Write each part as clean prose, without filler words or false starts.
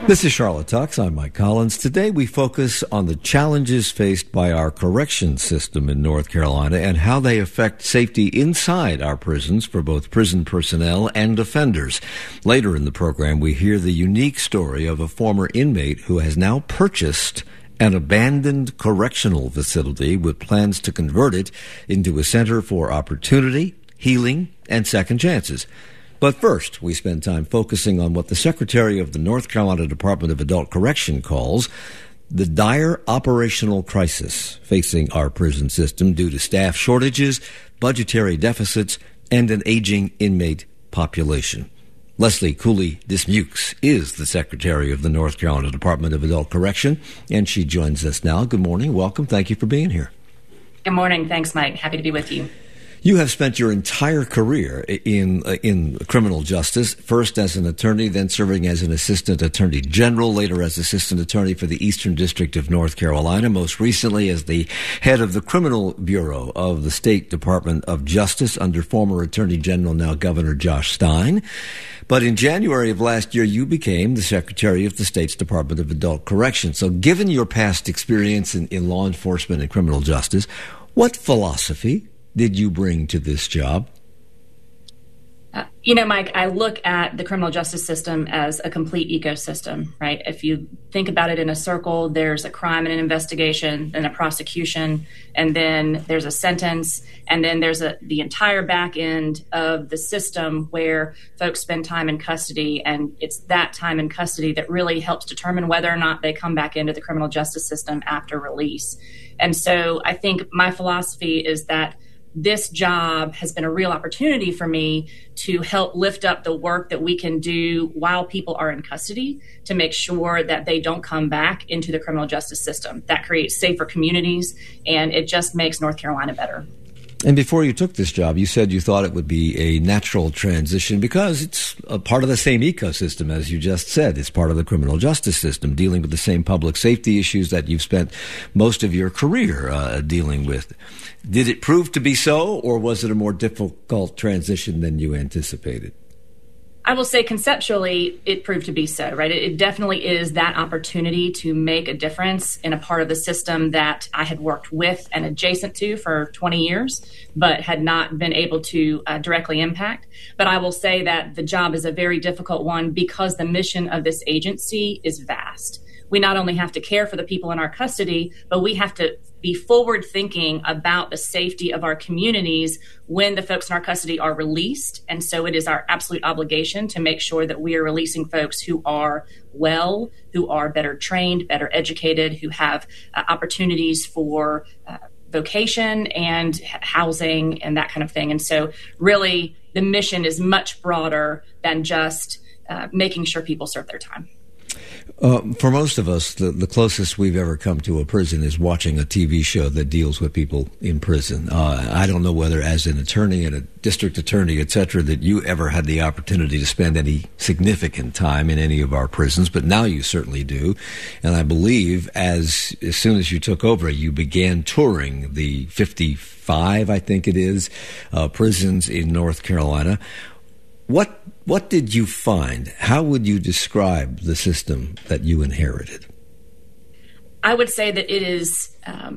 This is Charlotte Tux. I'm Mike Collins. Today we focus on the challenges faced by our corrections system in North Carolina and how they affect safety inside our prisons for both prison personnel and offenders. Later in the program, we hear the unique story of a former inmate who has now purchased an abandoned correctional facility with plans to convert it into a center for opportunity, healing, and second chances. But first, we spend time focusing on what the Secretary of the North Carolina Department of Adult Correction calls the dire operational crisis facing our prison system due to staff shortages, budgetary deficits, and an aging inmate population. Leslie Cooley-Dismukes is the Secretary of the North Carolina Department of Adult Correction, and she joins us now. Good morning. Welcome. Thank you for being here. Good morning. Thanks, Mike. Happy to be with you. You have spent your entire career in criminal justice, first as an attorney, then serving as an assistant attorney general, later as assistant attorney for the Eastern District of North Carolina, most recently as the head of the Criminal Bureau of the State Department of Justice under former Attorney General, now Governor Josh Stein. But in January of last year, you became the Secretary of the state's Department of Adult Correction. So given your past experience in law enforcement and criminal justice, what philosophy did you bring to this job? Mike, I look at the criminal justice system as a complete ecosystem, right? If you think about it in a circle, there's a crime and an investigation and a prosecution, and then there's a sentence, and then there's the entire back end of the system where folks spend time in custody, and it's that time in custody that really helps determine whether or not they come back into the criminal justice system after release. And so I think my philosophy is that this job has been a real opportunity for me to help lift up the work that we can do while people are in custody to make sure that they don't come back into the criminal justice system. That creates safer communities, and it just makes North Carolina better. And before you took this job, you said you thought it would be a natural transition because it's a part of the same ecosystem, as you just said. It's part of the criminal justice system, dealing with the same public safety issues that you've spent most of your career dealing with. Did it prove to be so, or was it a more difficult transition than you anticipated? I will say conceptually, it proved to be so, right? It definitely is that opportunity to make a difference in a part of the system that I had worked with and adjacent to for 20 years, but had not been able to directly impact. But I will say that the job is a very difficult one because the mission of this agency is vast. We not only have to care for the people in our custody, but we have to be forward thinking about the safety of our communities when the folks in our custody are released. And so it is our absolute obligation to make sure that we are releasing folks who are well, who are better trained, better educated, who have opportunities for vocation and housing and that kind of thing. And so really the mission is much broader than just making sure people serve their time. For most of us, the closest we've ever come to a prison is watching a TV show that deals with people in prison. I don't know whether as an attorney and a district attorney, et cetera, that you ever had the opportunity to spend any significant time in any of our prisons, but now you certainly do. And I believe as soon as you took over, you began touring the 55, I think it is, prisons in North Carolina. What did you find? How would you describe the system that you inherited? I would say that it is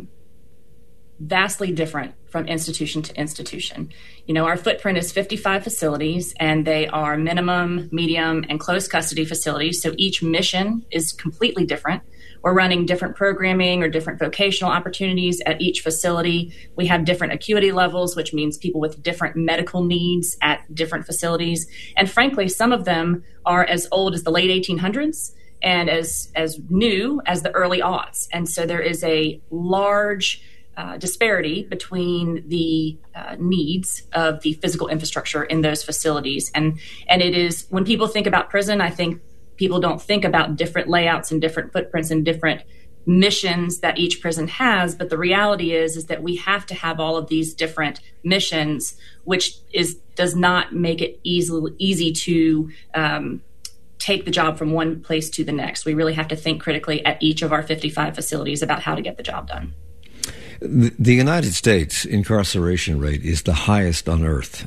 vastly different from institution to institution. Our footprint is 55 facilities, and they are minimum, medium, and close custody facilities. So each mission is completely different. We're running different programming or different vocational opportunities at each facility. We have different acuity levels, which means people with different medical needs at different facilities. And frankly, some of them are as old as the late 1800s and as new as the early aughts. And so there is a large disparity between the needs of the physical infrastructure in those facilities. And it is, when people think about prison, I think people don't think about different layouts and different footprints and different missions that each prison has. But the reality is that we have to have all of these different missions, which does not make it easy to take the job from one place to the next. We really have to think critically at each of our 55 facilities about how to get the job done. The United States incarceration rate is the highest on earth.